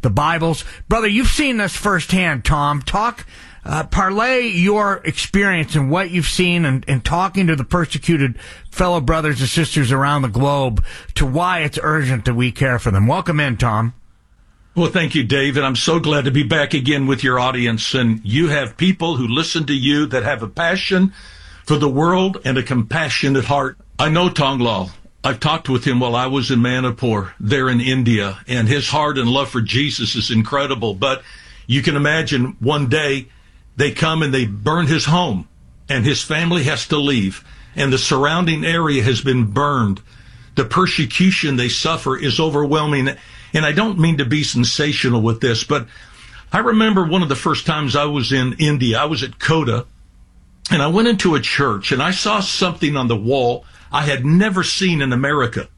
the Bibles. Brother, you've seen this firsthand, Tom. Parlay your experience and what you've seen and talking to the persecuted fellow brothers and sisters around the globe to why it's urgent that we care for them. Welcome in, Tom. Well, thank you, Dave, and I'm so glad to be back again with your audience. And you have people who listen to you that have a passion for the world and a compassionate heart. I know Tong Lal. I've talked with him while I was in Manipur there in India, and his heart and love for Jesus is incredible. But you can imagine one day they come and they burn his home, and his family has to leave, and the surrounding area has been burned. The persecution they suffer is overwhelming. And I don't mean to be sensational with this, but I remember one of the first times I was in India. I was at Kota, and I went into a church, and I saw something on the wall I had never seen in America.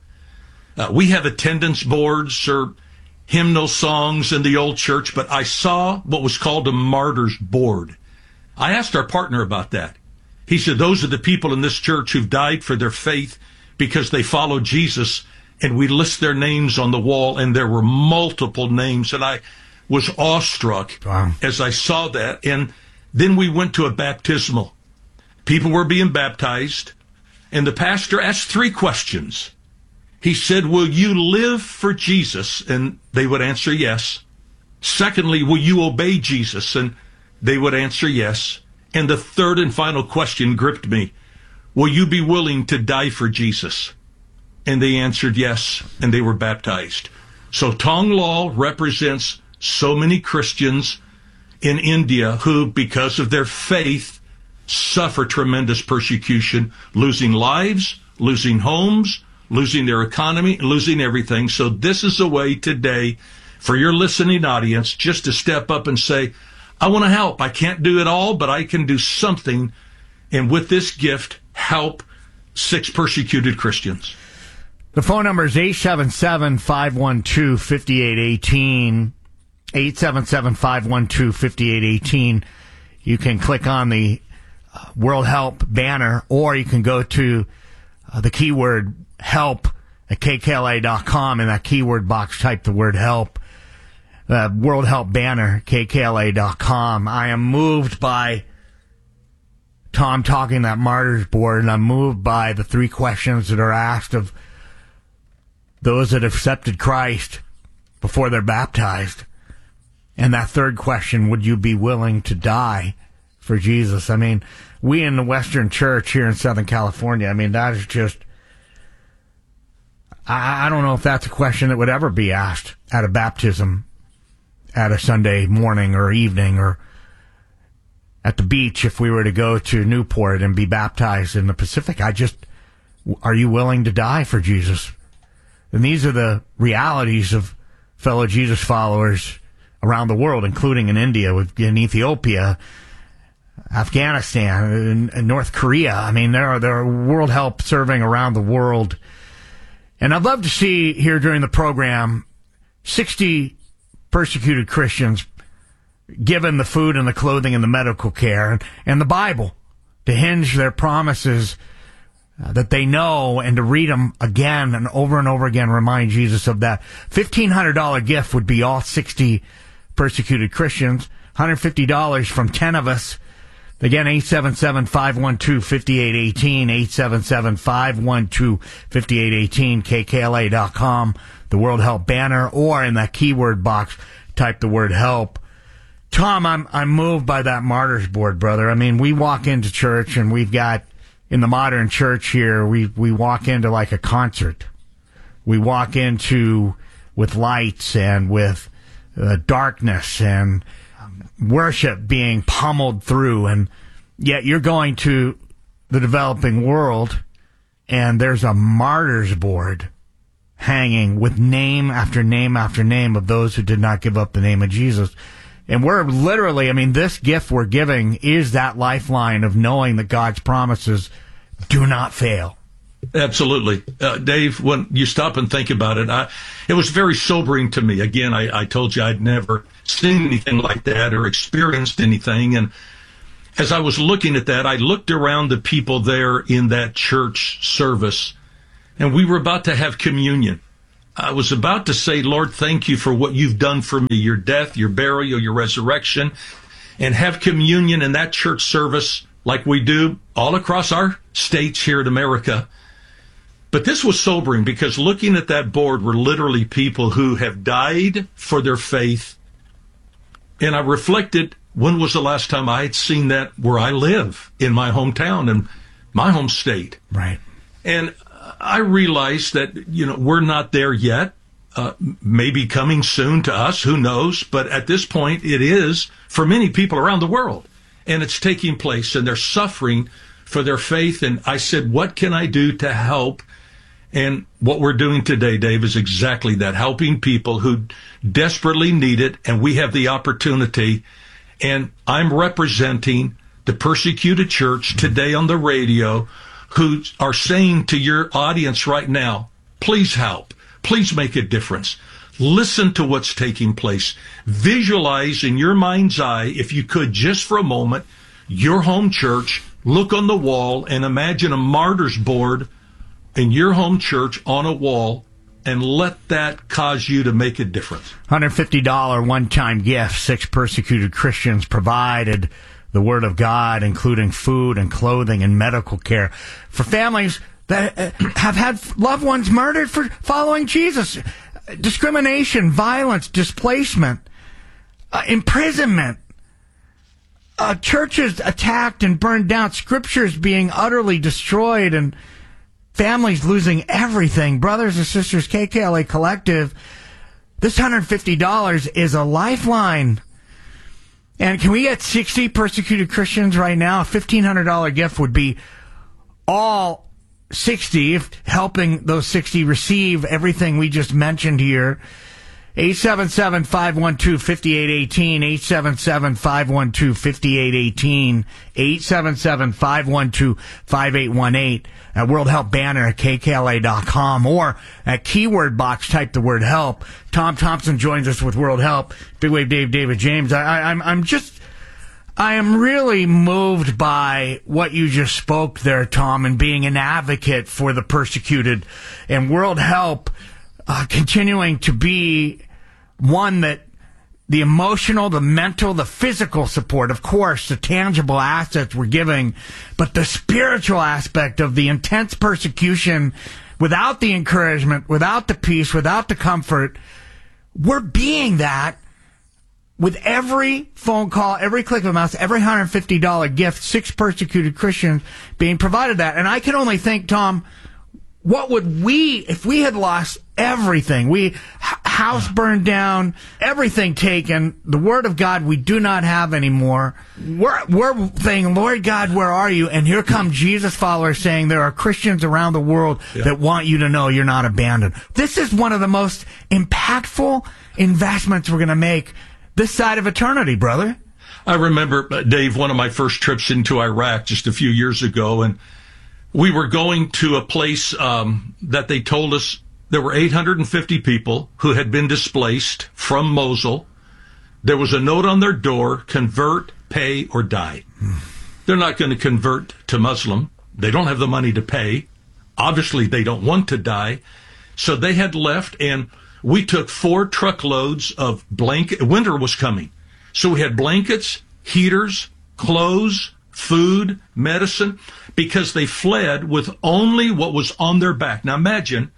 We have attendance boards or hymnal songs in the old church, but I saw what was called a martyr's board. I asked our partner about that. He said, those are the people in this church who've died for their faith because they follow Jesus. And we list their names on the wall, and there were multiple names, and I was awestruck as I saw that. And then we went to a baptismal. People were being baptized, and the pastor asked 3 questions. He said, will you live for Jesus? And they would answer yes. Secondly, will you obey Jesus? And they would answer yes. And the third and final question gripped me. Will you be willing to die for Jesus? And they answered yes, and they were baptized. So Tong Lal represents so many Christians in India who, because of their faith, suffer tremendous persecution, losing lives, losing homes, losing their economy, losing everything. So this is a way today for your listening audience just to step up and say, I want to help. I can't do it all, but I can do something. And with this gift, help 6 persecuted Christians. The phone number is 877-512-5818, 877-512-5818. You can click on the World Help banner, or you can go to the keyword help at kkla.com. In that keyword box, type the word help. World Help banner, kkla.com. I am moved by Tom talking that martyr's board, and I'm moved by the 3 questions that are asked of those that have accepted Christ before they're baptized. And that third question, would you be willing to die for Jesus? I mean, we in the Western Church here in Southern California, I mean, that is just, I don't know if that's a question that would ever be asked at a baptism, at a Sunday morning or evening, or at the beach if we were to go to Newport and be baptized in the Pacific. Are you willing to die for Jesus? And these are the realities of fellow Jesus followers around the world, including in India, in Ethiopia, Afghanistan, and North Korea. I mean, there are World Help serving around the world. And I'd love to see here during the program 60 persecuted Christians given the food and the clothing and the medical care and the Bible to hinge their promises that they know, and to read them again and over again, remind Jesus of that. $1,500 gift would be all 60 persecuted Christians. $150 from 10 of us. Again, 877-512-5818, 877-512-5818, kkla.com, the World Help banner, or in that keyword box, type the word help. Tom, I'm moved by that martyr's board, brother. I mean, we walk into church and we've got, in the modern church here, we walk into like a concert. We walk into with lights and with darkness and worship being pummeled through, and yet you're going to the developing world and there's a martyr's board hanging with name after name after name of those who did not give up the name of Jesus. And we're literally, I mean, this gift we're giving is that lifeline of knowing that God's promises do not fail. Absolutely. Dave, when you stop and think about it, it was very sobering to me. Again, I told you I'd never seen anything like that or experienced anything. And as I was looking at that, I looked around the people there in that church service, and we were about to have communion. I was about to say, Lord, thank you for what you've done for me, your death, your burial, your resurrection, and have communion in that church service like we do all across our states here in America. But this was sobering because looking at that board were literally people who have died for their faith. And I reflected, when was the last time I had seen that where I live in my hometown and my home state? Right. And I realized that, we're not there yet. Maybe coming soon to us, who knows? But at this point, it is for many people around the world. And it's taking place, and they're suffering for their faith. And I said, what can I do to help? And what we're doing today, Dave, is exactly that, helping people who desperately need it, and we have the opportunity. And I'm representing the persecuted church today on the radio, who are saying to your audience right now, please help. Please make a difference. Listen to what's taking place. Visualize in your mind's eye, if you could, just for a moment, your home church. Look on the wall and imagine a martyr's board in your home church on a wall, and let that cause you to make a difference. $150 one-time gift. 6 persecuted Christians provided the Word of God, including food and clothing and medical care for families that have had loved ones murdered for following Jesus. Discrimination, violence, displacement, imprisonment, churches attacked and burned down, scriptures being utterly destroyed, and families losing everything. Brothers and sisters, KKLA Collective, this $150 is a lifeline. And can we get 60 persecuted Christians right now? A $1,500 gift would be all 60, if helping those 60 receive everything we just mentioned here. 877-512-5818, 877-512-5818, 877-512-5818, at World Help banner at KKLA.com, or at keyword box, type the word help. Tom Thompson joins us with World Help. Big Wave Dave, David James. I am really moved by what you just spoke there, Tom, and being an advocate for the persecuted, and World Help continuing to be one that the emotional, the mental, the physical support, of course, the tangible assets we're giving, but the spiritual aspect of the intense persecution, without the encouragement, without the peace, without the comfort, we're being that with every phone call, every click of a mouse, every $150 gift, 6 persecuted Christians being provided that. And I can only think, Tom, what would we, if we had lost everything, house burned down, everything taken, the Word of God we do not have anymore. We're saying, Lord God, where are you? And here come Jesus followers saying there are Christians around the world that want you to know you're not abandoned. This is one of the most impactful investments we're going to make this side of eternity, brother. I remember, Dave, one of my first trips into Iraq just a few years ago, and we were going to a place that they told us there were 850 people who had been displaced from Mosul. There was a note on their door, convert, pay, or die. They're not going to convert to Muslim. They don't have the money to pay. Obviously, they don't want to die. So they had left, and we took 4 truckloads of blankets. Winter was coming. So we had blankets, heaters, clothes, food, medicine, because they fled with only what was on their back. Now imagine,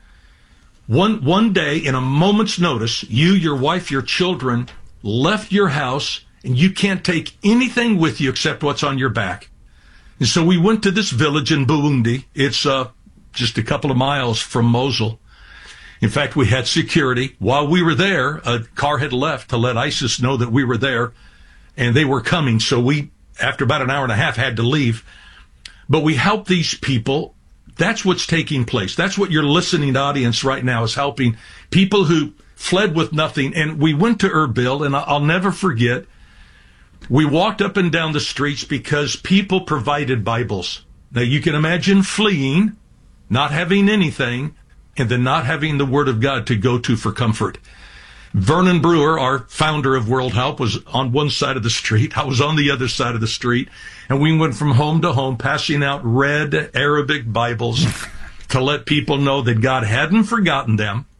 one day, in a moment's notice, you, your wife, your children left your house, and you can't take anything with you except what's on your back. And so we went to this village in Burundi. It's just a couple of miles from Mosul. In fact, we had security. While we were there, a car had left to let ISIS know that we were there, and they were coming. So we, after about an hour and a half, had to leave. But we helped these people. That's what's taking place. That's what your listening audience right now is helping. People who fled with nothing. And we went to Erbil, and I'll never forget, we walked up and down the streets because people provided Bibles. Now, you can imagine fleeing, not having anything, and then not having the Word of God to go to for comfort. Vernon Brewer, our founder of World Help, was on one side of the street. I was on the other side of the street. And we went from home to home, passing out red Arabic Bibles to let people know that God hadn't forgotten them,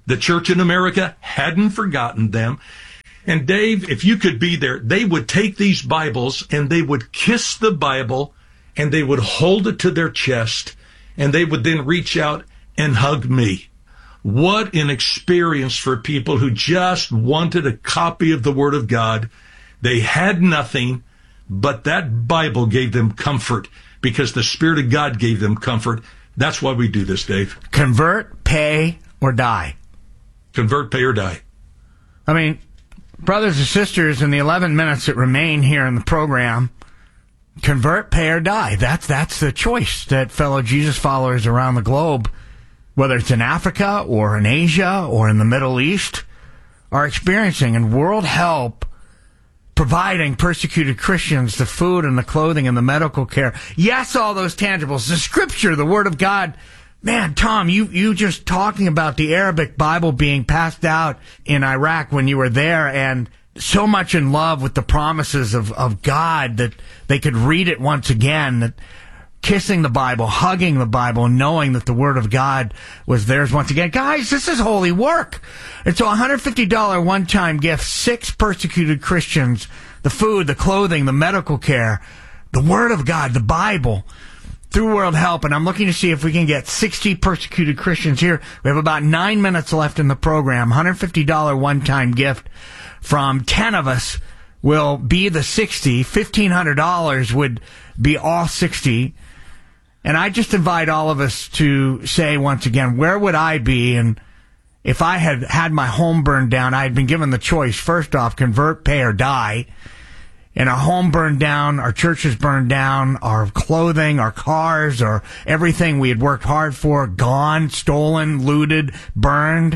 The church in America hadn't forgotten them. And Dave, if you could be there, they would take these Bibles and they would kiss the Bible and they would hold it to their chest and they would then reach out and hug me. What an experience for people who just wanted a copy of the Word of God. They had nothing, but that Bible gave them comfort because the Spirit of God gave them comfort. That's why we do this, Dave. Convert, pay, or die. Convert, pay, or die. I mean, brothers and sisters, in the 11 minutes that remain here in the program, convert, pay, or die. That's the choice that fellow Jesus followers around the globe, whether it's in Africa or in Asia or in the Middle East, are experiencing. And World Help providing persecuted Christians the food and the clothing and the medical care. Yes, all those tangibles. The Scripture, the Word of God. Man, Tom, you just talking about the Arabic Bible being passed out in Iraq when you were there, and so much in love with the promises of God that they could read it once again, that kissing the Bible, hugging the Bible, and knowing that the Word of God was theirs once again. Guys, this is holy work. It's a $150 one-time gift, 6 persecuted Christians, the food, the clothing, the medical care, the Word of God, the Bible, through World Help. And I'm looking to see if we can get 60 persecuted Christians here. We have about 9 minutes left in the program. $150 one-time gift from 10 of us will be the 60. $1,500 would be all 60. And I just invite all of us to say once again, where would I be? And if I had had my home burned down, I had been given the choice, first off, convert, pay, or die. And our home burned down, our churches burned down, our clothing, our cars, or everything we had worked hard for, gone, stolen, looted, burned.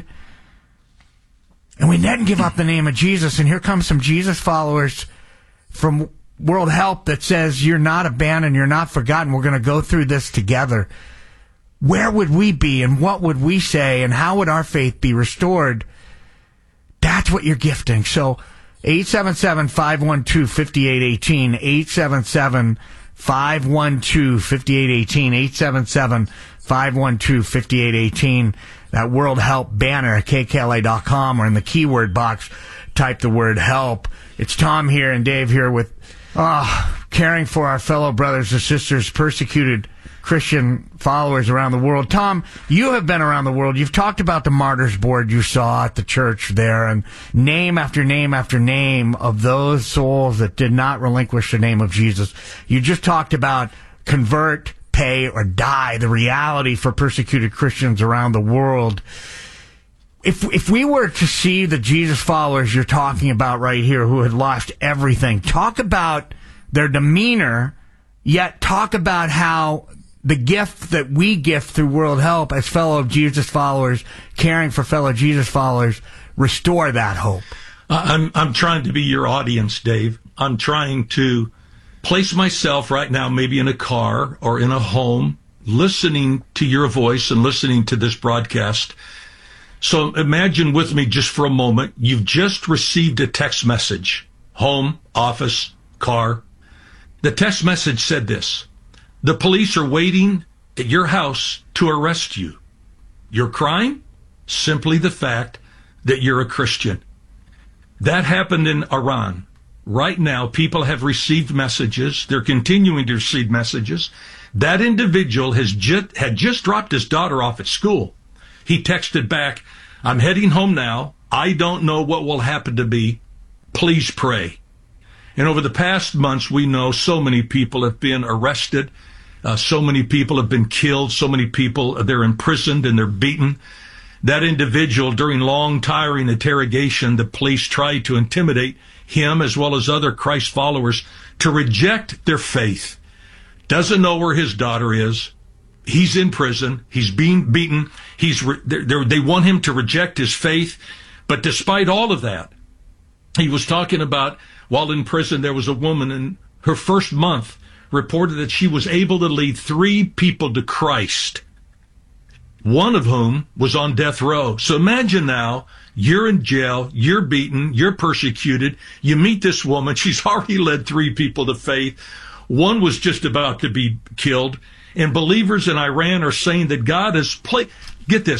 And we didn't give up the name of Jesus. And here comes some Jesus followers from World Help that says you're not abandoned, you're not forgotten. We're going to go through this together. Where would we be, and what would we say, and how would our faith be restored? That's what you're gifting. So 877-512-5818, 877-512-5818, 877-512-5818. That World Help banner at kkla.com, or in the keyword box, type the word help. It's Tom here and Dave here with caring for our fellow brothers and sisters, persecuted Christian followers around the world. Tom, you have been around the world. You've talked about the martyrs board you saw at the church there, and name after name after name of those souls that did not relinquish the name of Jesus. You just talked about convert, pay, or die, the reality for persecuted Christians around the world. If we were to see the Jesus followers you're talking about right here who had lost everything, talk about their demeanor, yet talk about how the gift that we gift through World Help as fellow Jesus followers, caring for fellow Jesus followers, restore that hope. I'm trying to be your audience, Dave. I'm trying to place myself right now maybe in a car or in a home, listening to your voice and listening to this broadcast. So imagine with me just for a moment, you've just received a text message, home, office, car. The text message said this: the police are waiting at your house to arrest you. Your crime? Simply the fact that you're a Christian. That happened in Iran. Right now, people have received messages. They're continuing to receive messages. That individual had just dropped his daughter off at school. He texted back, "I'm heading home now. I don't know what will happen to me. Please pray." And over the past months, we know so many people have been arrested. So many people have been killed. So many people, they're imprisoned and they're beaten. That individual, during long, tiring interrogation, the police tried to intimidate him as well as other Christ followers to reject their faith. Doesn't know where his daughter is. He's in prison. He's being beaten. They want him to reject his faith. But despite all of that, he was talking about while in prison, there was a woman in her first month reported that she was able to lead 3 people to Christ, one of whom was on death row. So imagine now, you're in jail, you're beaten, you're persecuted. You meet this woman. She's already led 3 people to faith. One was just about to be killed. And believers in Iran are saying that God has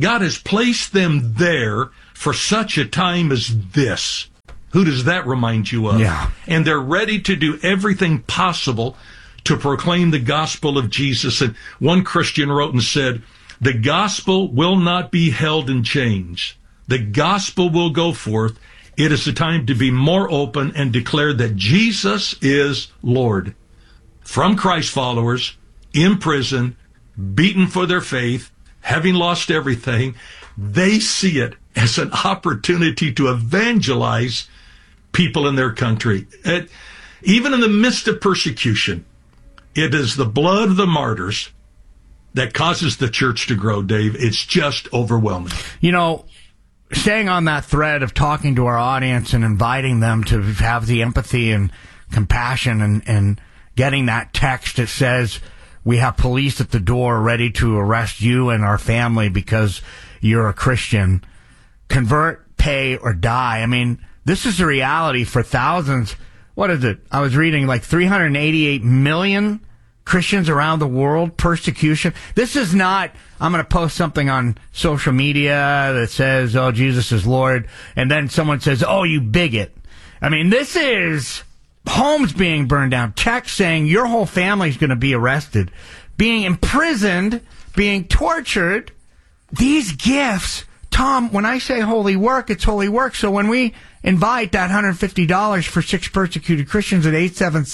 God has placed them there for such a time as this. Who does that remind you of? Yeah. And they're ready to do everything possible to proclaim the gospel of Jesus. And one Christian wrote and said, the gospel will not be held in chains. The gospel will go forth. It is a time to be more open and declare that Jesus is Lord. From Christ followers, in prison, beaten for their faith, having lost everything, they see it as an opportunity to evangelize people in their country. Even in the midst of persecution, it is the blood of the martyrs that causes the church to grow, Dave. It's just overwhelming. You know, staying on that thread of talking to our audience and inviting them to have the empathy and compassion and getting that text that says we have police at the door ready to arrest you and our family because you're a Christian. Convert, pay, or die. I mean, this is the reality for thousands. What is it? I was reading like 388 million Christians around the world, persecution. This is not, I'm going to post something on social media that says, oh, Jesus is Lord, and then someone says, oh, you bigot. I mean, this is homes being burned down, texts saying your whole family's going to be arrested, being imprisoned, being tortured. These gifts, Tom, when I say holy work, it's holy work. So when we invite that $150 for 6 persecuted Christians at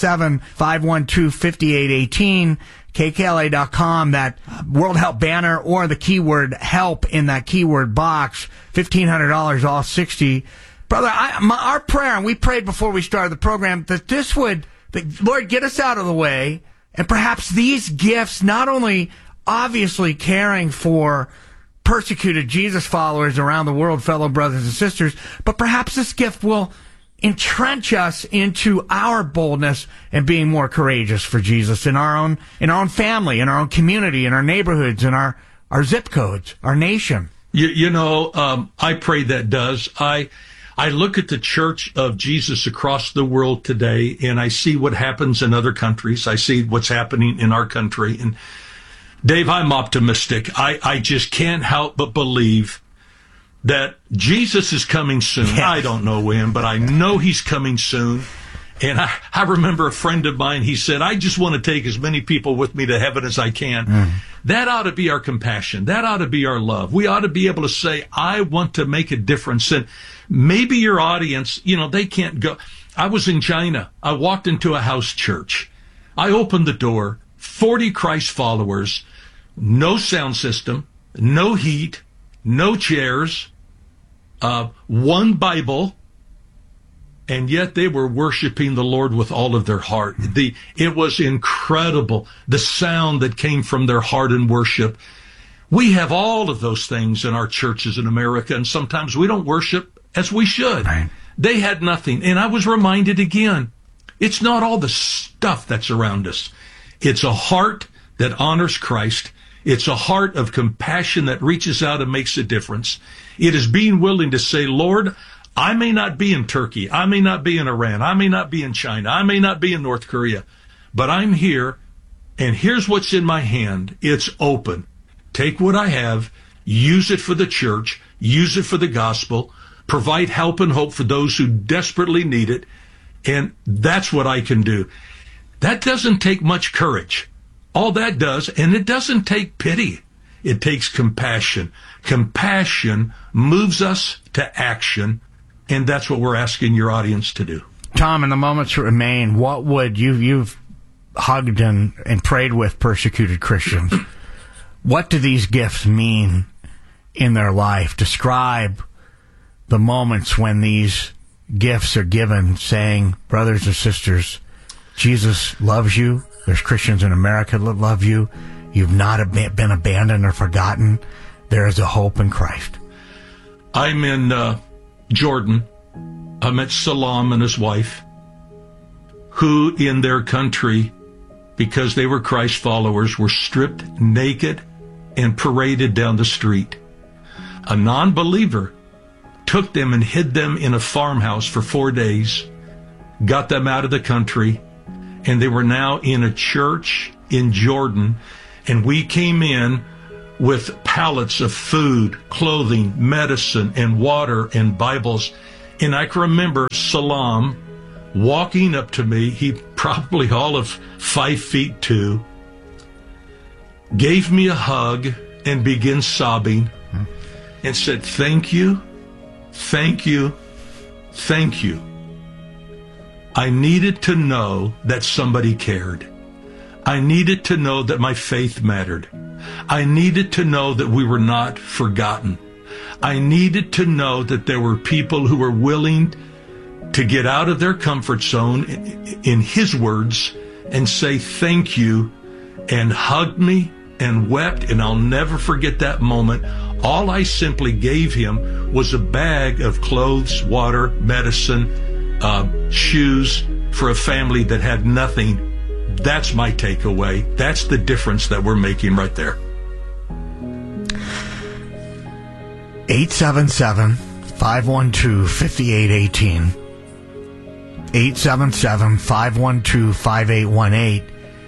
877-512-5818, kkla.com, that World Help banner, or the keyword help in that keyword box, $1,500, all 60. Brother, our prayer, and we prayed before we started the program, that this would, that Lord, get us out of the way, and perhaps these gifts, not only obviously caring for persecuted Jesus followers around the world, fellow brothers and sisters, but perhaps this gift will entrench us into our boldness and being more courageous for Jesus in our own family, in our own community, in our neighborhoods, in our zip codes, our nation. I pray that does. I look at the Church of Jesus across the world today, and I see what happens in other countries. I see what's happening in our country. And Dave, I'm optimistic. I just can't help but believe that Jesus is coming soon. Yes. I don't know when, but I know he's coming soon. And I remember a friend of mine, he said, I just want to take as many people with me to heaven as I can. That ought to be our compassion. That ought to be our love. We ought to be able to say, I want to make a difference. And maybe your audience, they can't go. I was in China. I walked into a house church. I opened the door, 40 Christ followers, no sound system, no heat, no chairs, one Bible, and yet they were worshiping the Lord with all of their heart. It was incredible, the sound that came from their heart in worship. We have all of those things in our churches in America, and sometimes we don't worship as we should. Right. They had nothing. And I was reminded again, it's not all the stuff that's around us. It's a heart that honors Christ. It's a heart of compassion that reaches out and makes a difference. It is being willing to say, Lord, I may not be in Turkey. I may not be in Iran. I may not be in China. I may not be in North Korea. But I'm here, and here's what's in my hand. It's open. Take what I have, use it for the church, use it for the gospel, provide help and hope for those who desperately need it. And that's what I can do. That doesn't take much courage. All that does, and it doesn't take pity. It takes compassion. Compassion moves us to action, and that's what we're asking your audience to do. Tom, in the moments that remain, what would you've hugged and prayed with persecuted Christians. What do these gifts mean in their life? Describe the moments when these gifts are given, saying, brothers and sisters, Jesus loves you. There's Christians in America that love you. You've not been abandoned or forgotten. There is a hope in Christ. I'm in Jordan. I met Salam and his wife, who in their country, because they were Christ followers, were stripped naked and paraded down the street. A non-believer took them and hid them in a farmhouse for 4 days, got them out of the country, and they were now in a church in Jordan. And we came in with pallets of food, clothing, medicine, and water and Bibles. And I can remember Salam walking up to me. He probably all of 5'2", gave me a hug and began sobbing and said, "Thank you, thank you, thank you." I needed to know that somebody cared. I needed to know that my faith mattered. I needed to know that we were not forgotten. I needed to know that there were people who were willing to get out of their comfort zone, in his words, and say thank you, and hugged me and wept, and I'll never forget that moment. All I simply gave him was a bag of clothes, water, medicine, shoes for a family that had nothing. That's my takeaway. That's the difference that we're making right there. 877-512-5818. 877-512-5818.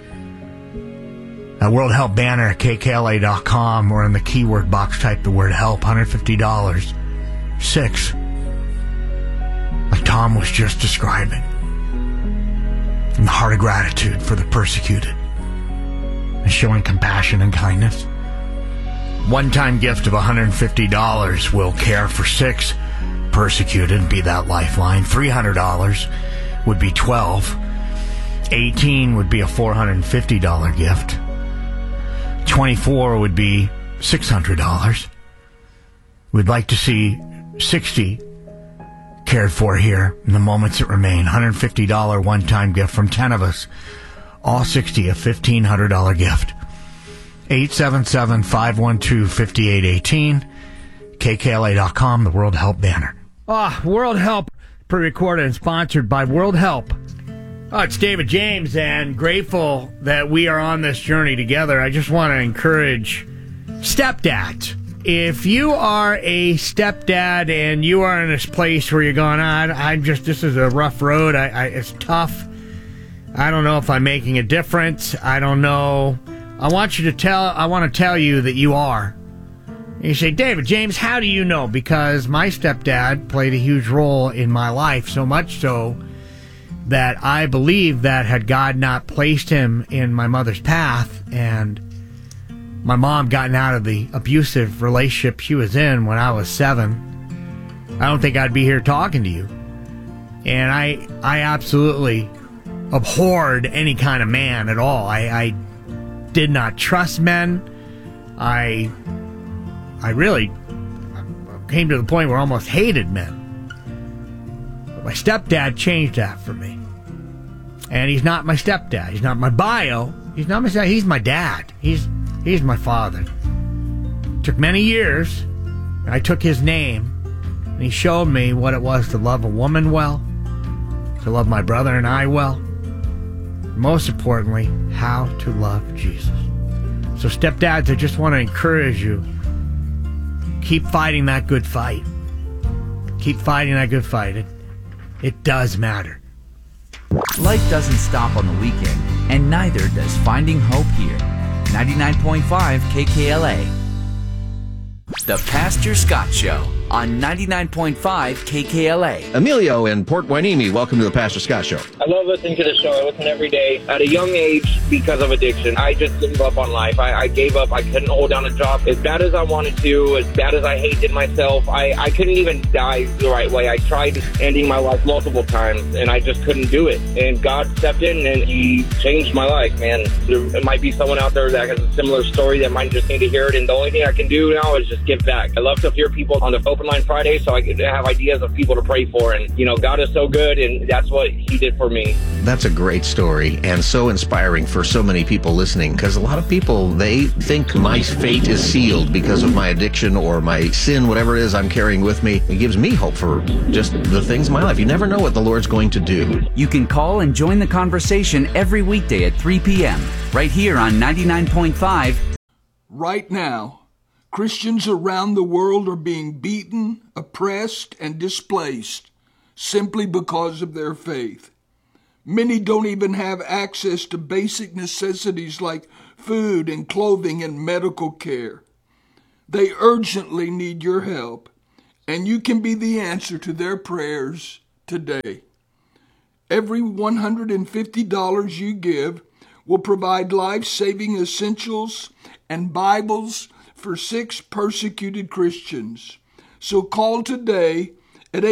World Help banner at kkla.com, or in the keyword box, type the word help, $150. 6. Like Tom was just describing. From the heart of gratitude for the persecuted. And showing compassion and kindness. One-time gift of $150 will care for 6 persecuted and be that lifeline. $300 would be 12. 18 would be a $450 gift. 24 would be $600. We'd like to see 60 cared for here in the moments that remain. $150 one-time gift from 10 of us. All 60 a $1,500 gift. 877-512-5818. KKLA.com, the World Help banner. World Help, pre-recorded and sponsored by World Help. It's David James, and grateful that we are on this journey together. I just want to encourage stepdads. If you are a stepdad and you are in this place where you're going, this is a rough road, it's tough, I don't know if I'm making a difference, I don't know. I want to tell you that you are. And you say, David James, how do you know? Because my stepdad played a huge role in my life, so much so that I believe that had God not placed him in my mother's path and my mom gotten out of the abusive relationship she was in when I was 7, I don't think I'd be here talking to you. And I absolutely abhorred any kind of man at all. I did not trust men. I really came to the point where I almost hated men. But my stepdad changed that for me. And he's not my stepdad. He's not my bio. He's not my stepdad. He's my dad. He's my father. It took many years. I took his name, and he showed me what it was to love a woman well, to love my brother and I well. Most importantly, how to love Jesus. So stepdads, I just want to encourage you, keep fighting that good fight. Keep fighting that good fight. It does matter. Life doesn't stop on the weekend, and neither does finding hope here. 99.5 KKLA. The Pastor Scott Show on 99.5 KKLA. Emilio in Port Hueneme, welcome to the Pastor Scott Show. I love listening to the show. I listen every day. At a young age, because of addiction, I just gave up on life. I gave up. I couldn't hold down a job. As bad as I wanted to, as bad as I hated myself, I couldn't even die the right way. I tried ending my life multiple times, and I just couldn't do it. And God stepped in, and he changed my life, man. There might be someone out there that has a similar story that might just need to hear it, and the only thing I can do now is just give back. I love to hear people on the Open Line Friday so I can have ideas of people to pray for. And, God is so good, and that's what he did for me. That's a great story and so inspiring for so many people listening, because a lot of people, they think my fate is sealed because of my addiction or my sin, whatever it is I'm carrying with me. It gives me hope for just the things in my life. You never know what the Lord's going to do. You can call and join the conversation every weekday at 3 p.m. right here on 99.5. Right now, Christians around the world are being beaten, oppressed, and displaced simply because of their faith. Many don't even have access to basic necessities like food and clothing and medical care. They urgently need your help, and you can be the answer to their prayers today. Every $150 you give will provide life-saving essentials and Bibles for 6 persecuted Christians. So call today at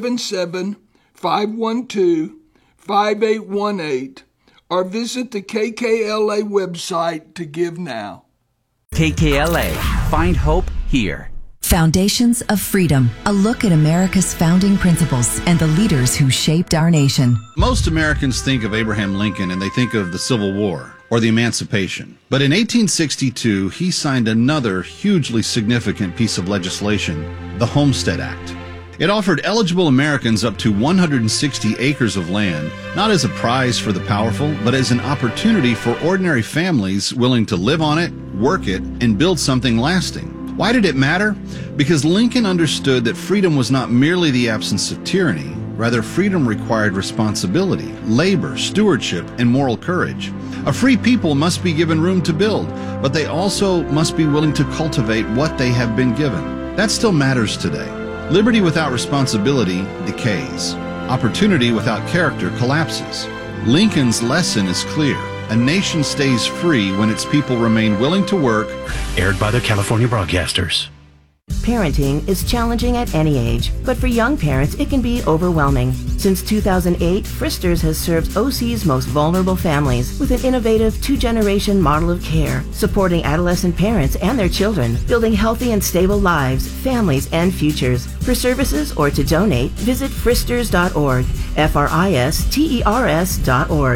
877-512-5818 or visit the KKLA website to give now. KKLA. Find hope here. Foundations of Freedom, a look at America's founding principles and the leaders who shaped our nation. Most Americans think of Abraham Lincoln and they think of the Civil War or the Emancipation. But in 1862, he signed another hugely significant piece of legislation, the Homestead Act. It offered eligible Americans up to 160 acres of land, not as a prize for the powerful, but as an opportunity for ordinary families willing to live on it, work it, and build something lasting. Why did it matter? Because Lincoln understood that freedom was not merely the absence of tyranny. Rather, freedom required responsibility, labor, stewardship, and moral courage. A free people must be given room to build, but they also must be willing to cultivate what they have been given. That still matters today. Liberty without responsibility decays. Opportunity without character collapses. Lincoln's lesson is clear. A nation stays free when its people remain willing to work. Aired by the California Broadcasters. Parenting is challenging at any age, but for young parents, it can be overwhelming. Since 2008, Fristers has served OC's most vulnerable families with an innovative 2-generation model of care, supporting adolescent parents and their children, building healthy and stable lives, families, and futures. For services or to donate, visit fristers.org, fristers.org,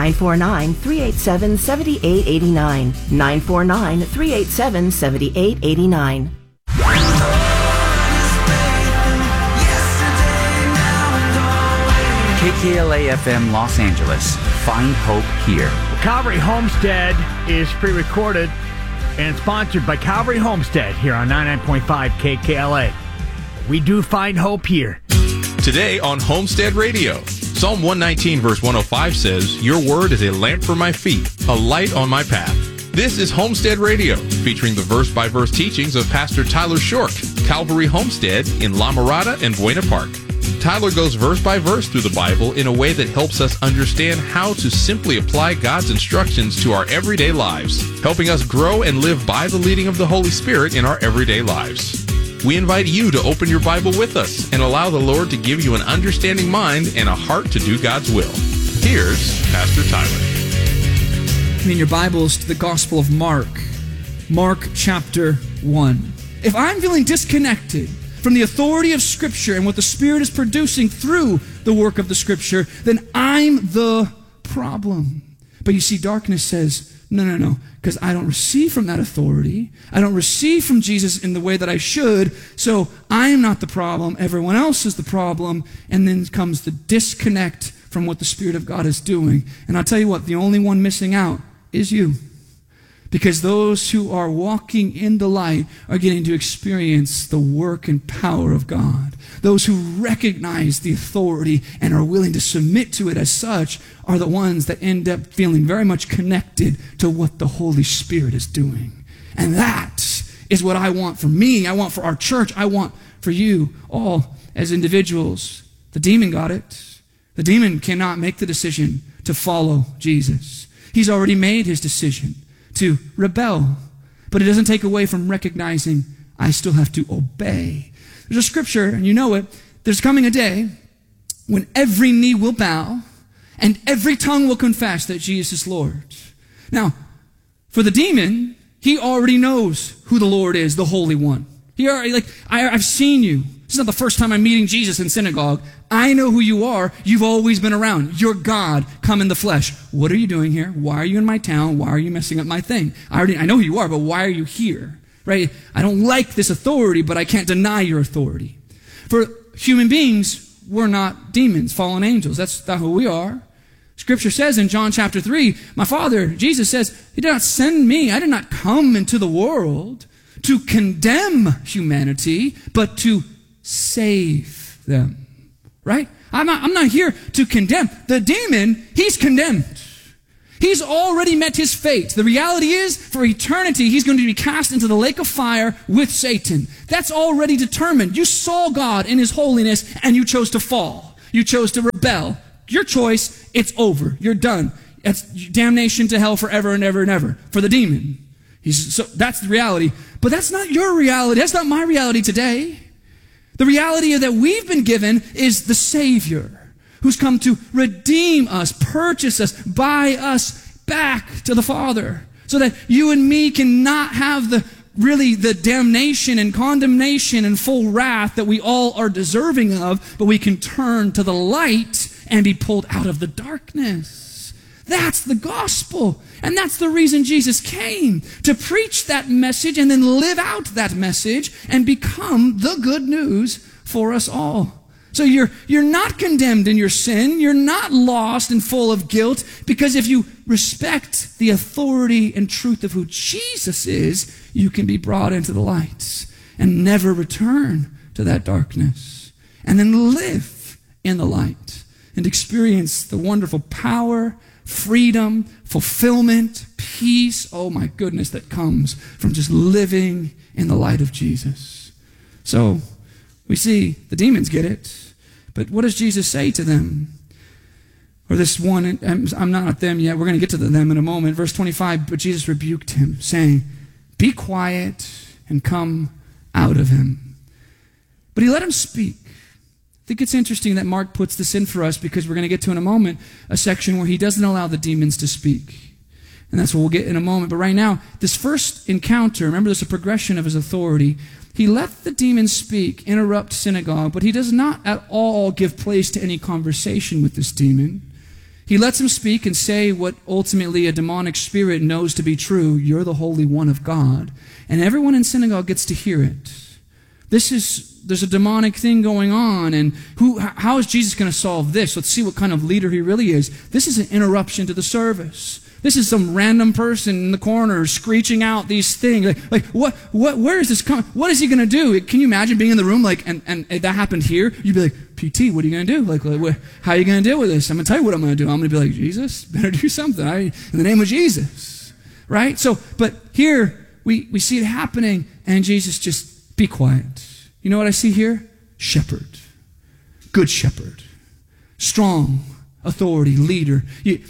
949-387-7889, 949-387-7889. KKLA FM Los Angeles. Find hope here. Calvary Homestead is pre-recorded and sponsored by Calvary Homestead here on 99.5 KKLA. We do find hope here. Today on Homestead Radio, Psalm 119 verse 105 says, "Your word is a lamp for my feet, a light on my path." This is Homestead Radio, featuring the verse-by-verse teachings of Pastor Tyler Shork, Calvary Homestead in La Mirada and Buena Park. Tyler goes verse by verse through the Bible in a way that helps us understand how to simply apply God's instructions to our everyday lives, helping us grow and live by the leading of the Holy Spirit in our everyday lives. We invite you to open your Bible with us and allow the Lord to give you an understanding mind and a heart to do God's will. Here's Pastor Tyler. In your Bibles to the Gospel of Mark, Mark chapter 1. If I'm feeling disconnected from the authority of Scripture and what the Spirit is producing through the work of the Scripture, then I'm the problem. But you see, darkness says, no, because I don't receive from that authority. I don't receive from Jesus in the way that I should, so I'm not the problem. Everyone else is the problem. And then comes the disconnect from what the Spirit of God is doing. And I'll tell you what, the only one missing out is you. Because those who are walking in the light are getting to experience the work and power of God. Those who recognize the authority and are willing to submit to it as such are the ones that end up feeling very much connected to what the Holy Spirit is doing. And that is what I want for me. I want for our church. I want for you all as individuals. The demon got it. The demon cannot make the decision to follow Jesus. He's already made his decision to rebel. But it doesn't take away from recognizing I still have to obey. There's a scripture, and you know it. There's coming a day when every knee will bow and every tongue will confess that Jesus is Lord. Now, for the demon, he already knows who the Lord is, the Holy One. He already, I've seen you. This is not the first time I'm meeting Jesus in synagogue. I know who you are. You've always been around. You're God come in the flesh. What are you doing here? Why are you in my town? Why are you messing up my thing? I know who you are, but why are you here? Right? I don't like this authority, but I can't deny your authority. For human beings, we're not demons, fallen angels. That's not who we are. Scripture says in John chapter 3, my Father, Jesus says, He did not send me. I did not come into the world to condemn humanity, but to save them. Right? I'm not here to condemn. The demon, he's condemned. He's already met his fate. The reality is, for eternity, he's going to be cast into the lake of fire with Satan. That's already determined. You saw God in his holiness, and you chose to fall. You chose to rebel. Your choice, it's over. You're done. That's damnation to hell forever and ever and ever for the demon. So that's the reality. But that's not your reality. That's not my reality today. The reality that we've been given is the Savior, who's come to redeem us, purchase us, buy us back to the Father, so that you and me can not have the damnation and condemnation and full wrath that we all are deserving of, but we can turn to the light and be pulled out of the darkness. That's the gospel. And that's the reason Jesus came, to preach that message and then live out that message and become the good news for us all. So you're not condemned in your sin. You're not lost and full of guilt, because if you respect the authority and truth of who Jesus is, you can be brought into the light and never return to that darkness, and then live in the light and experience the wonderful power, freedom, fulfillment, peace, oh my goodness, that comes from just living in the light of Jesus. So we see the demons get it. But what does Jesus say to them? Or this one, I'm not at them yet. We're going to get to them in a moment. Verse 25, but Jesus rebuked him, saying, be quiet and come out of him. But he let him speak. I think it's interesting that Mark puts this in for us, because we're going to get to in a moment a section where he doesn't allow the demons to speak. And that's what we'll get in a moment. But right now, this first encounter, remember there's a progression of his authority. He let the demons speak, interrupt synagogue, but he does not at all give place to any conversation with this demon. He lets him speak and say what ultimately a demonic spirit knows to be true. You're the Holy One of God. And everyone in synagogue gets to hear it. There's a demonic thing going on, and how is Jesus going to solve this? Let's see what kind of leader he really is. This is an interruption to the service. This is some random person in the corner screeching out these things. Where is this coming? What is he going to do? Can you imagine being in the room and if that happened here? You'd be like, PT, what are you going to do? How are you going to deal with this? I'm going to tell you what I'm going to do. I'm going to be like, Jesus, better do something. In the name of Jesus. Right? So, but here we see it happening, and Jesus just, be quiet. You know what I see here? Shepherd. Good shepherd. Strong authority, leader.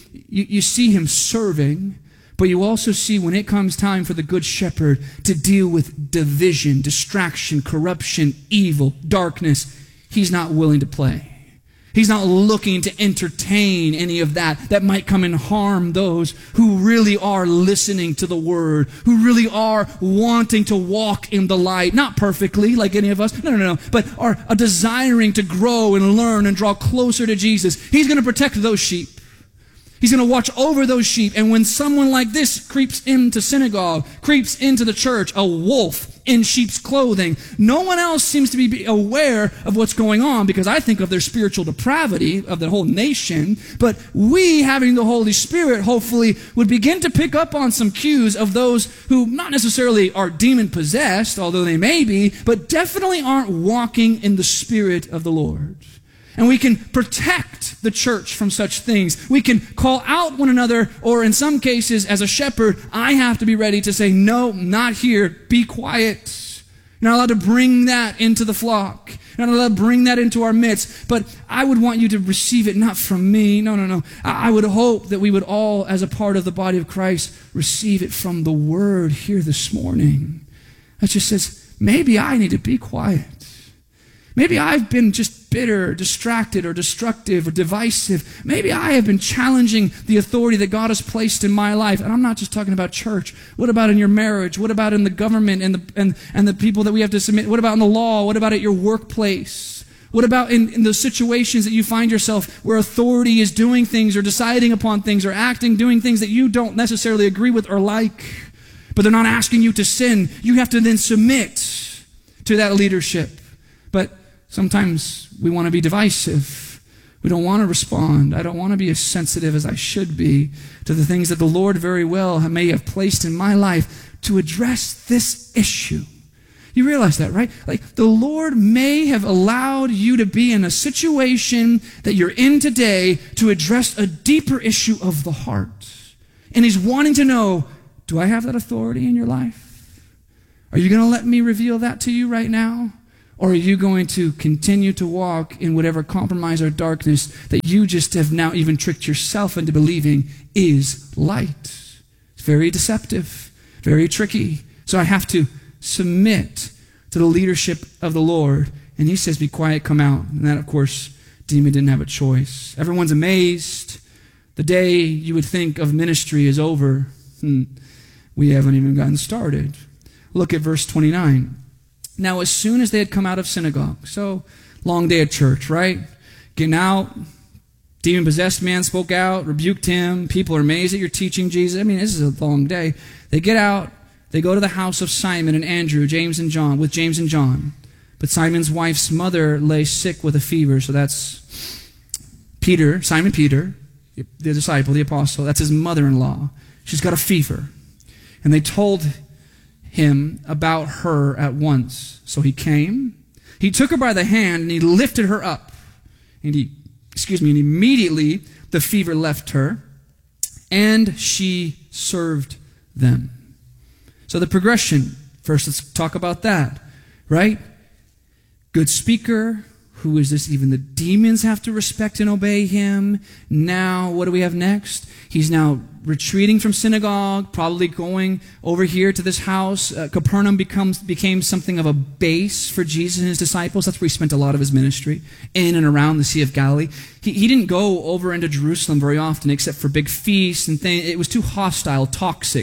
You see him serving, but you also see when it comes time for the good shepherd to deal with division, distraction, corruption, evil, darkness, he's not willing to play. He's not looking to entertain any of that might come and harm those who really are listening to the word, who really are wanting to walk in the light, not perfectly like any of us, no, but are desiring to grow and learn and draw closer to Jesus. He's going to protect those sheep. He's going to watch over those sheep. And when someone like this creeps into synagogue, creeps into the church, a wolf in sheep's clothing, no one else seems to be aware of what's going on, because I think of their spiritual depravity of the whole nation. But we, having the Holy Spirit, hopefully would begin to pick up on some cues of those who not necessarily are demon-possessed, although they may be, but definitely aren't walking in the Spirit of the Lord. And we can protect the church from such things. We can call out one another, or in some cases, as a shepherd, I have to be ready to say, no, not here, be quiet. You're not allowed to bring that into the flock. You're not allowed to bring that into our midst. But I would want you to receive it not from me. No. I would hope that we would all, as a part of the body of Christ, receive it from the Word here this morning. That just says, maybe I need to be quiet. Maybe I've been just bitter, distracted, or destructive, or divisive. Maybe I have been challenging the authority that God has placed in my life. And I'm not just talking about church. What about in your marriage? What about in the government and the people that we have to submit? What about in the law? What about at your workplace? What about in the situations that you find yourself where authority is doing things or deciding upon things or doing things that you don't necessarily agree with or like, but they're not asking you to sin? You have to then submit to that leadership. But sometimes we want to be divisive. We don't want to respond. I don't want to be as sensitive as I should be to the things that the Lord very well may have placed in my life to address this issue. You realize that, right? Like, the Lord may have allowed you to be in a situation that you're in today to address a deeper issue of the heart. And he's wanting to know, do I have that authority in your life? Are you going to let me reveal that to you right now? Or are you going to continue to walk in whatever compromise or darkness that you just have now even tricked yourself into believing is light? It's very deceptive, very tricky. So I have to submit to the leadership of the Lord. And he says, be quiet, come out. And that, of course, demon didn't have a choice. Everyone's amazed. The day you would think of ministry is over. We haven't even gotten started. Look at verse 29. Now, as soon as they had come out of synagogue, so long day at church, right? Getting out, demon-possessed man spoke out, rebuked him. People are amazed that you're teaching Jesus. I mean, this is a long day. They get out, they go to the house of Simon and Andrew, James and John, with James and John. But Simon's wife's mother lay sick with a fever, so that's Peter, Simon Peter, the disciple, the apostle. That's his mother-in-law. She's got a fever. And they told him about her at once. So he came, he took her by the hand, and he lifted her up. And immediately the fever left her, and she served them. So the progression, first let's talk about that, right? Good speaker. Who is this? Even the demons have to respect and obey him. Now, what do we have next? He's now retreating from synagogue, probably going over here to this house. Capernaum became something of a base for Jesus and his disciples. That's where he spent a lot of his ministry, in and around the Sea of Galilee. He didn't go over into Jerusalem very often, except for big feasts and things. It was too hostile, toxic.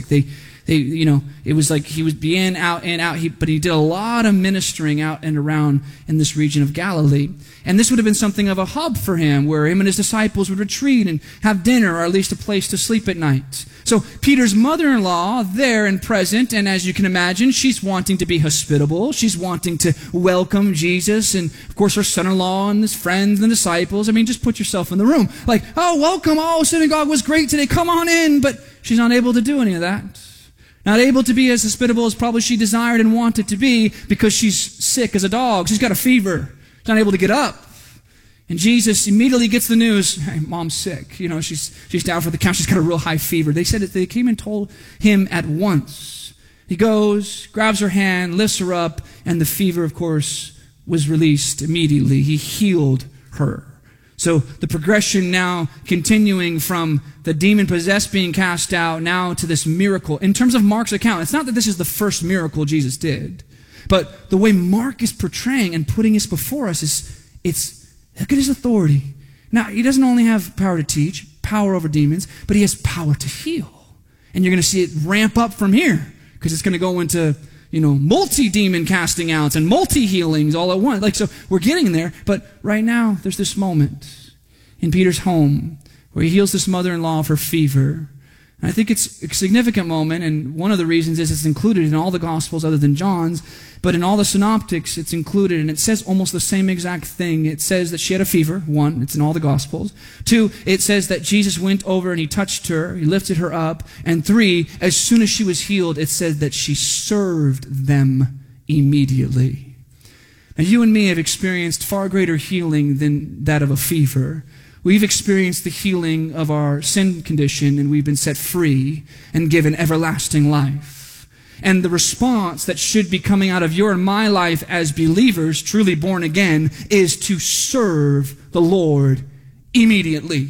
It was like he would be in, out, but he did a lot of ministering out and around in this region of Galilee. And this would have been something of a hub for him, where him and his disciples would retreat and have dinner, or at least a place to sleep at night. So Peter's mother-in-law there and present, and as you can imagine, she's wanting to be hospitable. She's wanting to welcome Jesus, and of course her son-in-law and his friends and disciples. I mean, just put yourself in the room. Like, oh, welcome, oh, synagogue was great today, come on in. But she's not able to do any of that. Not able to be as hospitable as probably she desired and wanted to be, because she's sick as a dog. She's got a fever. She's not able to get up. And Jesus immediately gets the news, hey, mom's sick. She's down for the count. She's got a real high fever. They said that they came and told him at once. He goes, grabs her hand, lifts her up, and the fever, of course, was released immediately. He healed her. So the progression now continuing from the demon-possessed being cast out now to this miracle. In terms of Mark's account, it's not that this is the first miracle Jesus did, but the way Mark is portraying and putting this before us it's look at his authority. Now, he doesn't only have power to teach, power over demons, but he has power to heal. And you're going to see it ramp up from here, because it's going to go into multi-demon casting outs and multi-healings all at once. So we're getting there, but right now there's this moment in Peter's home where he heals this mother-in-law of her fever. And I think it's a significant moment, and one of the reasons is it's included in all the Gospels other than John's, but in all the synoptics it's included, and it says almost the same exact thing. It says that she had a fever. 1, it's in all the Gospels. 2, it says that Jesus went over and he touched her, he lifted her up. And 3, as soon as she was healed, it said that she served them immediately. Now, you and me have experienced far greater healing than that of a fever. We've experienced the healing of our sin condition, and we've been set free and given everlasting life. And the response that should be coming out of your and my life as believers, truly born again, is to serve the Lord immediately.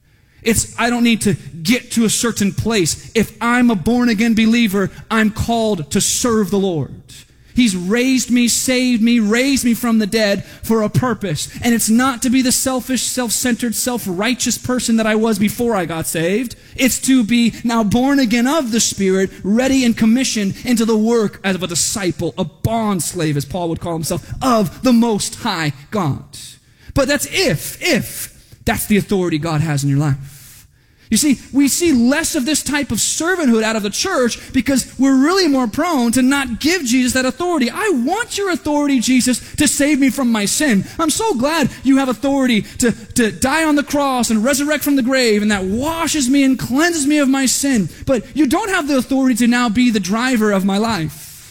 I don't need to get to a certain place. If I'm a born again believer, I'm called to serve the Lord. He's raised me, saved me, raised me from the dead for a purpose. And it's not to be the selfish, self-centered, self-righteous person that I was before I got saved. It's to be now born again of the Spirit, ready and commissioned into the work of a disciple, a bond slave, as Paul would call himself, of the Most High God. But that's if that's the authority God has in your life. You see, we see less of this type of servanthood out of the church because we're really more prone to not give Jesus that authority. I want your authority, Jesus, to save me from my sin. I'm so glad you have authority to die on the cross and resurrect from the grave, and that washes me and cleanses me of my sin. But you don't have the authority to now be the driver of my life.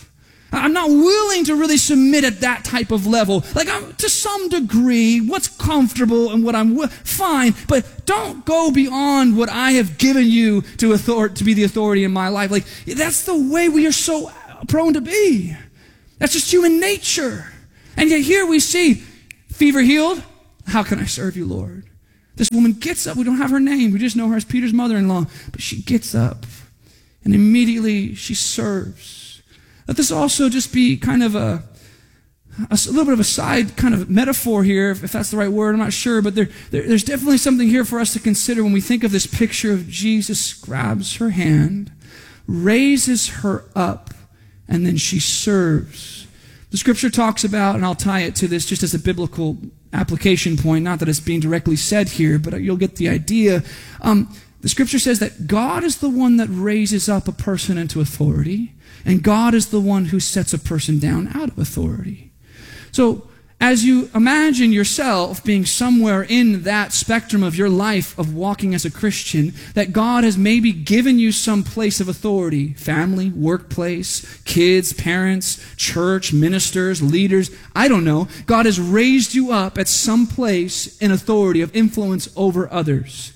I'm not willing to really submit at that type of level. Like, I'm to some degree, what's comfortable and what fine, but don't go beyond what I have given you to be the authority in my life. Like, that's the way we are so prone to be. That's just human nature. And yet here we see, fever healed, how can I serve you, Lord? This woman gets up, we don't have her name, we just know her as Peter's mother-in-law, but she gets up and immediately she serves. Let this also just be kind of a little bit of a side kind of metaphor here, if that's the right word, I'm not sure, but there's definitely something here for us to consider when we think of this picture of Jesus grabs her hand, raises her up, and then she serves. The scripture talks about, and I'll tie it to this just as a biblical application point, not that it's being directly said here, but you'll get the idea. The scripture says that God is the one that raises up a person into authority, and God is the one who sets a person down out of authority. So, as you imagine yourself being somewhere in that spectrum of your life of walking as a Christian, that God has maybe given you some place of authority, family, workplace, kids, parents, church, ministers, leaders, I don't know. God has raised you up at some place in authority of influence over others.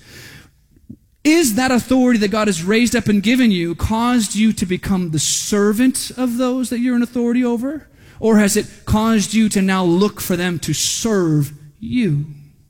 Is that authority that God has raised up and given you caused you to become the servant of those that you're in authority over? Or has it caused you to now look for them to serve you?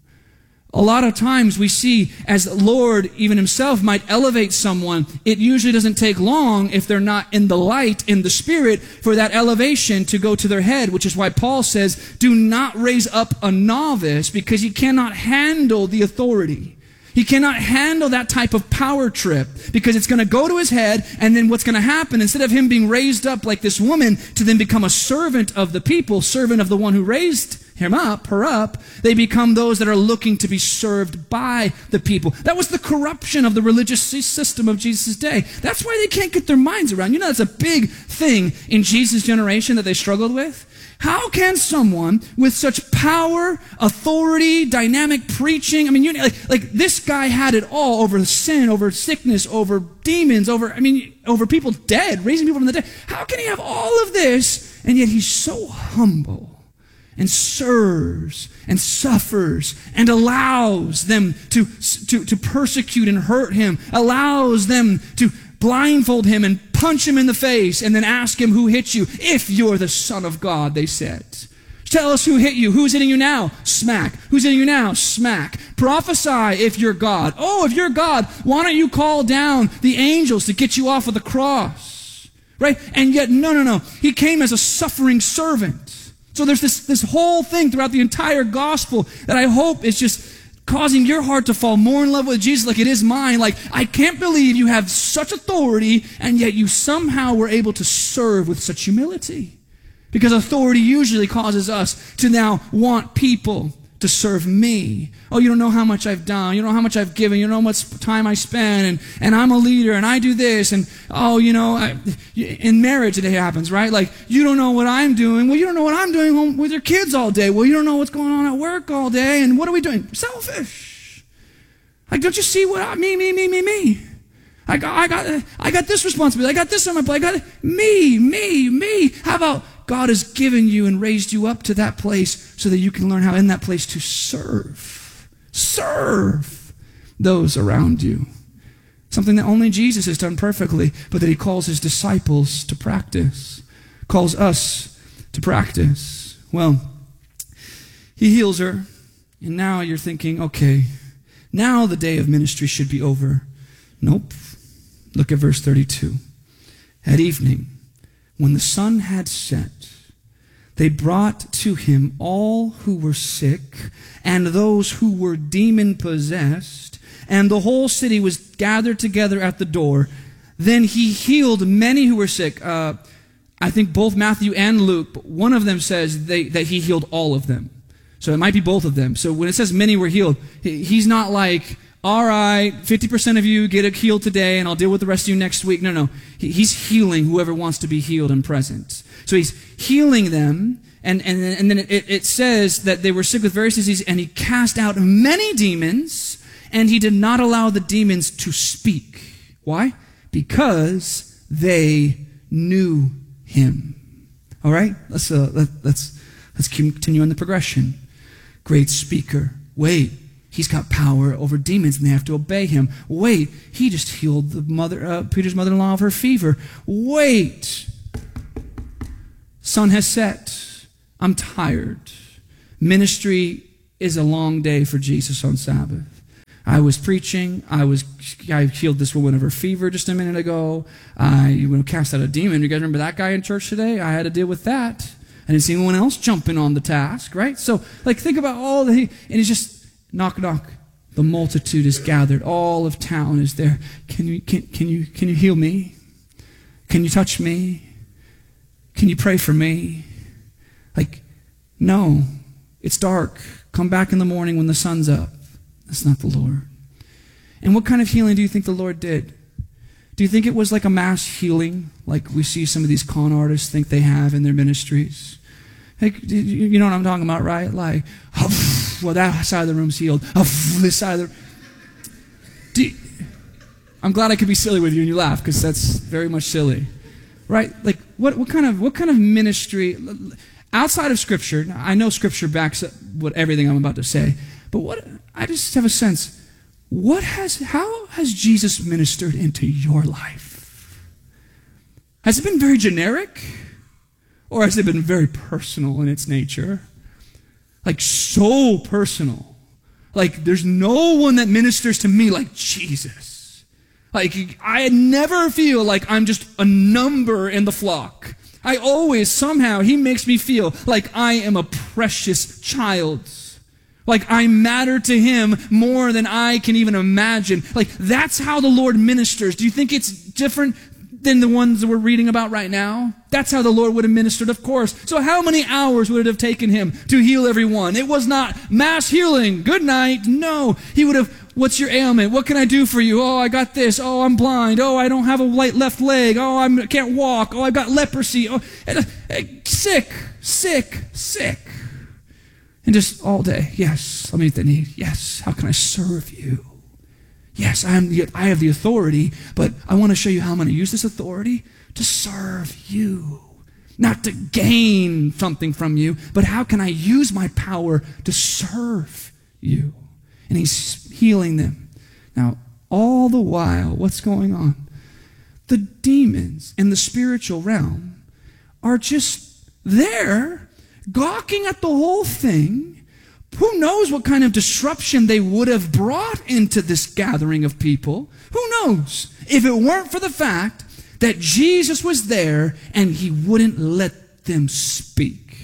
A lot of times we see, as the Lord even himself might elevate someone, it usually doesn't take long if they're not in the light, in the spirit, for that elevation to go to their head, which is why Paul says, do not raise up a novice because he cannot handle the authority. He cannot handle that type of power trip because it's going to go to his head, and then what's going to happen, instead of him being raised up like this woman to then become a servant of the people, servant of the one who raised him up, her up, they become those that are looking to be served by the people. That was the corruption of the religious system of Jesus' day. That's why they can't get their minds around. You know, that's a big thing in Jesus' generation that they struggled with. How can someone with such power, authority, dynamic preaching, I mean, like this guy had it all over sin, over sickness, over demons, over people dead, raising people from the dead. How can he have all of this, and yet he's so humble and serves and suffers and allows them to persecute and hurt him, allows them to blindfold him and punch him in the face and then ask him who hit you. If you're the Son of God, they said. Tell us who hit you. Who's hitting you now? Smack. Who's hitting you now? Smack. Prophesy if you're God. Oh, if you're God, why don't you call down the angels to get you off of the cross? Right? And yet, no. He came as a suffering servant. So there's this whole thing throughout the entire gospel that I hope is just causing your heart to fall more in love with Jesus like it is mine. Like, I can't believe you have such authority and yet you somehow were able to serve with such humility. Because authority usually causes us to now want people to serve me. Oh, you don't know how much I've done. You don't know how much I've given. You don't know how much time I spend. And I'm a leader and I do this. And, in marriage it happens, right? Like, you don't know what I'm doing. Well, you don't know what I'm doing home with your kids all day. Well, you don't know what's going on at work all day. And what are we doing? Selfish. Like, don't you see what me. I got this responsibility. I got this on my plate. I got me. How about God has given you and raised you up to that place so that you can learn how in that place to serve those around you. Something that only Jesus has done perfectly, but that he calls his disciples to practice, calls us to practice. Well, he heals her, and now you're thinking, okay, now the day of ministry should be over. Nope. Look at verse 32. At evening, when the sun had set, they brought to him all who were sick and those who were demon-possessed, and the whole city was gathered together at the door. Then he healed many who were sick. I think both Matthew and Luke, but one of them says that he healed all of them. So it might be both of them. So when it says many were healed, he's not like, all right, 50% of you get healed today, and I'll deal with the rest of you next week. No. He's healing whoever wants to be healed and present. So he's healing them, and then it says that they were sick with various diseases, and he cast out many demons, and he did not allow the demons to speak. Why? Because they knew him. All right? Let's continue on the progression. Great speaker. Wait, he's got power over demons and they have to obey him. Wait, he just healed Peter's mother-in-law of her fever. Wait, sun has set. I'm tired. Ministry is a long day for Jesus on Sabbath. I was preaching. I healed this woman of her fever just a minute ago. I cast out a demon. You guys remember that guy in church today? I had to deal with that. I didn't see anyone else jumping on the task, right? So, think about all and it's just knock, knock. The multitude is gathered. All of town is there. Can you heal me? Can you touch me? Can you pray for me? No, it's dark. Come back in the morning when the sun's up. That's not the Lord. And what kind of healing do you think the Lord did? Do you think it was like a mass healing, like we see some of these con artists think they have in their ministries? You know what I'm talking about, right? Well, that side of the room's healed. This side of the... I'm glad I could be silly with you and you laugh, because that's very much silly, right? What kind of ministry outside of Scripture? I know Scripture backs up everything I'm about to say, but I just have a sense. How has Jesus ministered into your life? Has it been very generic? Or has it been very personal in its nature? So personal. There's no one that ministers to me like Jesus. I never feel like I'm just a number in the flock. I always, somehow, he makes me feel like I am a precious child. I matter to him more than I can even imagine. That's how the Lord ministers. Do you think it's different than the ones that we're reading about right now? That's how the Lord would have ministered, of course. So how many hours would it have taken him to heal everyone? It was not mass healing. Good night. No. He would have, what's your ailment? What can I do for you? Oh, I got this. Oh, I'm blind. Oh, I don't have a left leg. Oh, I can't walk. Oh, I got leprosy. Oh, sick. And just all day, yes, let me meet the need. Yes, how can I serve you? Yes, I have the authority, but I want to show you how I'm going to use this authority to serve you. Not to gain something from you, but how can I use my power to serve you? And he's healing them. Now, all the while, what's going on? The demons in the spiritual realm are just there, gawking at the whole thing. Who knows what kind of disruption they would have brought into this gathering of people? Who knows? If it weren't for the fact that Jesus was there and he wouldn't let them speak.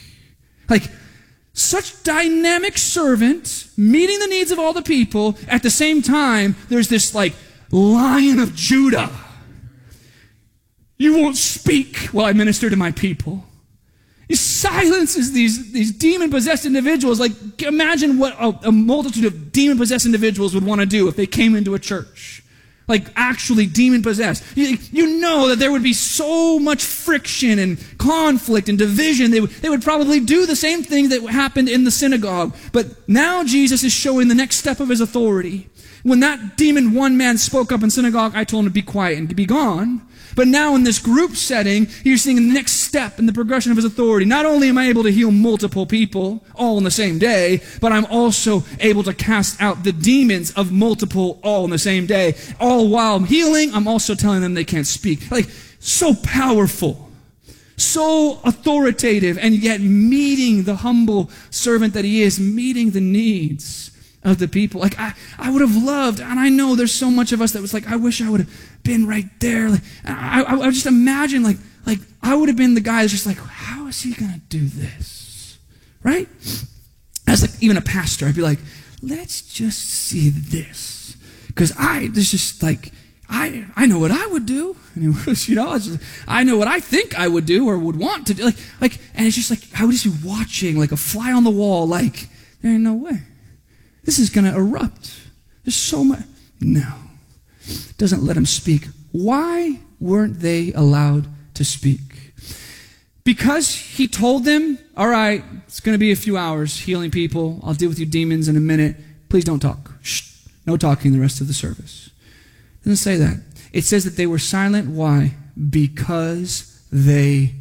Such dynamic servant, meeting the needs of all the people. At the same time, there's this Lion of Judah. You won't speak while I minister to my people. He silences these demon-possessed individuals. Imagine what a multitude of demon-possessed individuals would want to do if they came into a church. Actually demon-possessed. You know that there would be so much friction and conflict and division. They would probably do the same thing that happened in the synagogue. But now Jesus is showing the next step of his authority. When that demon one man spoke up in synagogue, I told him to be quiet and to be gone. But now in this group setting, you're seeing the next step in the progression of his authority. Not only am I able to heal multiple people all in the same day, but I'm also able to cast out the demons of multiple all in the same day. All while I'm healing, I'm also telling them they can't speak. So powerful, so authoritative, and yet meeting the humble servant that he is, meeting the needs of the people. I would have loved, and I know there's so much of us that was I wish I would have been right there. I just imagine, I would have been the guy that's just how is he going to do this? Right? As even a pastor, I'd be let's just see this. Because I know what I would do. I know what I think I would do or would want to do. And it's just I would just be watching a fly on the wall, there ain't no way. This is going to erupt. There's so much. No. Doesn't let them speak. Why weren't they allowed to speak? Because he told them, all right, it's going to be a few hours healing people. I'll deal with you demons in a minute. Please don't talk. Shh. No talking the rest of the service. It doesn't say that. It says that they were silent. Why? Because they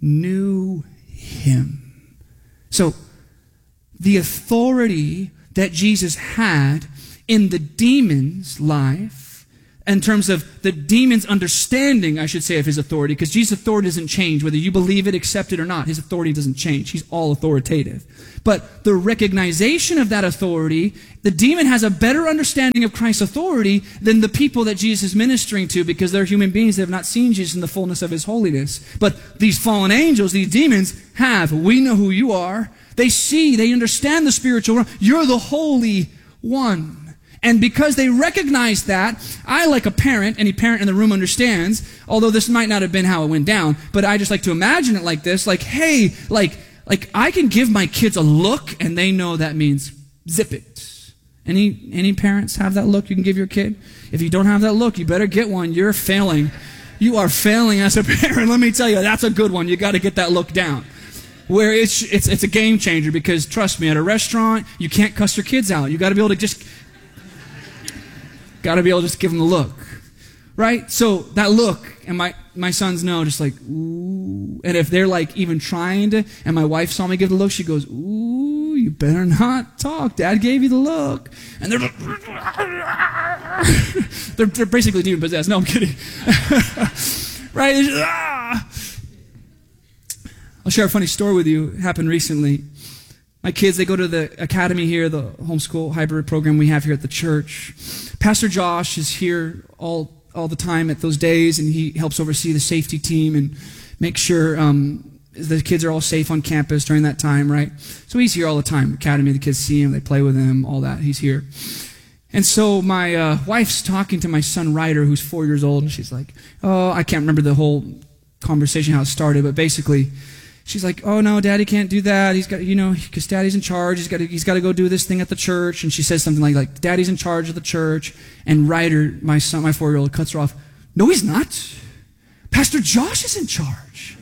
knew him. So, the authority that Jesus had in the demon's life, in terms of the demon's understanding, I should say, of his authority, because Jesus' authority doesn't change, whether you believe it, accept it, or not. His authority doesn't change. He's all authoritative. But the recognition of that authority, the demon has a better understanding of Christ's authority than the people that Jesus is ministering to, because they're human beings that have not seen Jesus in the fullness of his holiness. But these fallen angels, these demons, have. We know who you are. They see, they understand the spiritual realm. You're the Holy One. And because they recognize that, I, like a parent, any parent in the room understands, although this might not have been how it went down, but I just like to imagine it like this, like, hey, like I can give my kids a look and they know that means zip it. Any parents have that look you can give your kid? If you don't have that look, you better get one. You're failing. You are failing as a parent. Let me tell you, that's a good one. You got to get that look down. Where it's a game changer, because trust me, at a restaurant, you can't cuss your kids out. You got to be able to just give them the look, right? So that look, and my sons know, just like, ooh. And if they're like even trying to, and my wife saw me give the look, she goes, ooh, you better not talk. Dad gave you the look. And they're like, they're basically demon possessed. No, I'm kidding. Right? Just, ah. I'll share a funny story with you. It happened recently. My kids, they go to the academy here, the homeschool hybrid program we have here at the church. Pastor Josh is here all the time at those days, and he helps oversee the safety team and make sure the kids are all safe on campus during that time, right? So he's here all the time. Academy, the kids see him, they play with him, all that. He's here. And so my wife's talking to my son Ryder, who's 4 years old, and she's like, oh, I can't remember the whole conversation, how it started, but basically, she's like, oh no, Daddy can't do that. He's got, because Daddy's in charge. He's got to go do this thing at the church. And she says something like, Daddy's in charge of the church. And Ryder, my son, my 4-year-old, cuts her off. No, he's not. Pastor Josh is in charge.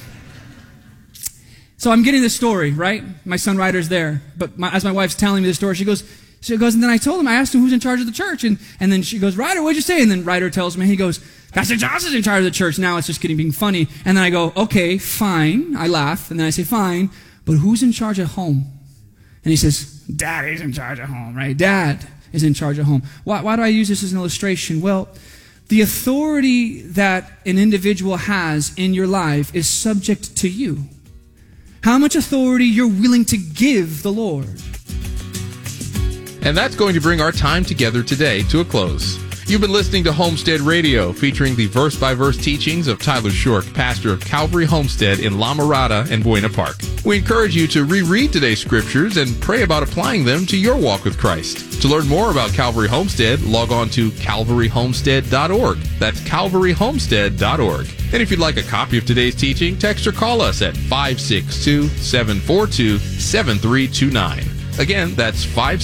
So I'm getting this story, right? My son Ryder's there. But as my wife's telling me the story, she goes, and then I told him, I asked him who's in charge of the church. And then she goes, Ryder, what'd you say? And then Ryder tells me, he goes, Pastor Josh is in charge of the church. Now it's just being funny. And then I go, okay, fine. I laugh. And then I say, fine, but who's in charge at home? And he says, Daddy's in charge at home, right? Dad is in charge at home. Why do I use this as an illustration? Well, the authority that an individual has in your life is subject to you. How much authority you're willing to give the Lord. And that's going to bring our time together today to a close. You've been listening to Homestead Radio, featuring the verse-by-verse teachings of Tyler Shork, pastor of Calvary Homestead in La Mirada and Buena Park. We encourage you to reread today's scriptures and pray about applying them to your walk with Christ. To learn more about Calvary Homestead, log on to calvaryhomestead.org. That's calvaryhomestead.org. And if you'd like a copy of today's teaching, text or call us at 562-742-7329. Again, that's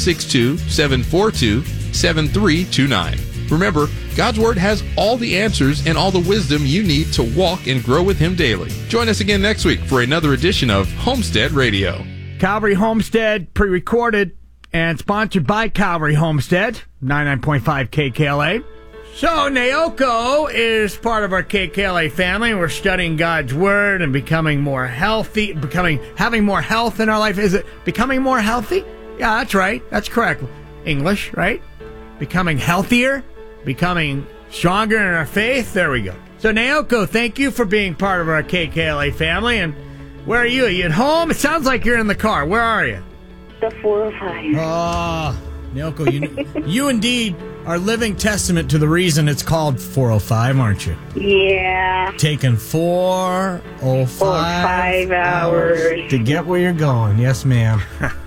562-742-7329. Remember, God's Word has all the answers and all the wisdom you need to walk and grow with Him daily. Join us again next week for another edition of Homestead Radio. Calvary Homestead, pre-recorded and sponsored by Calvary Homestead, 99.5 KKLA. So, Naoko is part of our KKLA family. We're studying God's Word and becoming more healthy, having more health in our life. Is it becoming more healthy? Yeah, that's right. That's correct. English, right? Becoming healthier, becoming stronger in our faith. There we go. So, Naoko, thank you for being part of our KKLA family. And where are you? Are you at home? It sounds like you're in the car. Where are you? The 405. Oh, Naoko, you indeed are living testament to the reason it's called 405, aren't you? Yeah. Taking 405 hours to get where you're going. Yes, ma'am.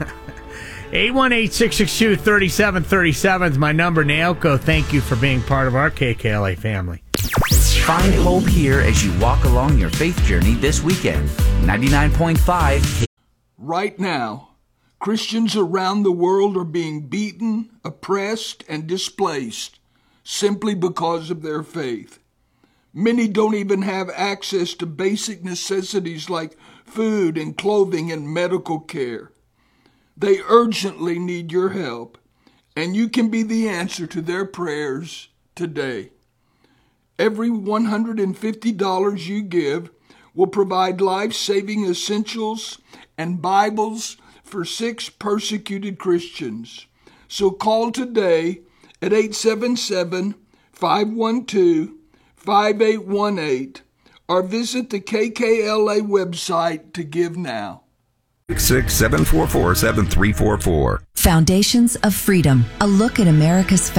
818-662-3737 is my number. Naoko, thank you for being part of our KKLA family. Find hope here as you walk along your faith journey this weekend. 99.5. Right now, Christians around the world are being beaten, oppressed, and displaced simply because of their faith. Many don't even have access to basic necessities like food and clothing and medical care. They urgently need your help, and you can be the answer to their prayers today. Every $150 you give will provide life-saving essentials and Bibles for 6 persecuted Christians. So call today at 877-512-5818 or visit the KKLA website to give now. 667447344. Foundations of Freedom, a look at America's